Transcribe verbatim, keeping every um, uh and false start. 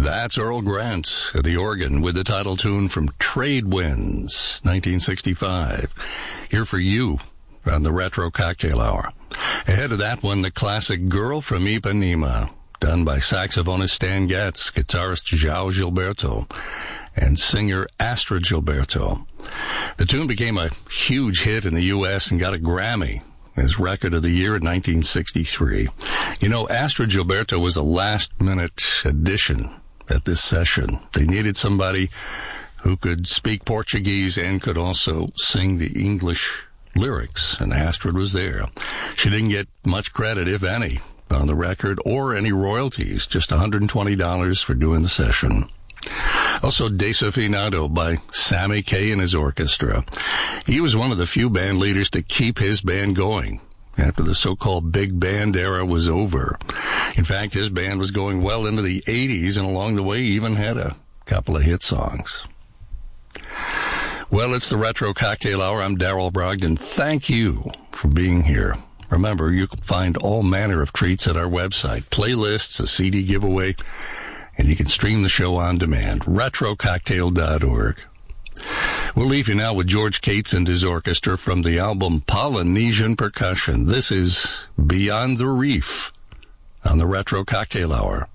That's Earl Grant at the organ with the title tune from Trade Winds, nineteen sixty-five. Here for you on the Retro Cocktail Hour. Ahead of that one, the classic Girl from Ipanema, done by saxophonist Stan Getz, guitarist João Gilberto, and singer Astrid Gilberto. The tune became a huge hit in the U S and got a Grammy as Record of the Year in nineteen sixty-three. You know, Astrid Gilberto was a last-minute addition at this session. They needed somebody who could speak Portuguese and could also sing the English lyrics, and Astrid was there. She didn't get much credit, if any, on the record, or any royalties, just one hundred twenty dollars for doing the session. Also, Desafinado by Sammy Kaye and his orchestra. He was one of the few band leaders to keep his band going after the so-called big band era was over. In fact, his band was going well into the eighties, and along the way even had a couple of hit songs. Well, it's the Retro Cocktail Hour. I'm Darrell Brogdon. Thank you for being here. Remember, you can find all manner of treats at our website, playlists, a C D giveaway, and you can stream the show on demand, retro cocktail dot org. We'll leave you now with George Cates and his orchestra from the album Polynesian Percussion. This is Beyond the Reef on the Retro Cocktail Hour.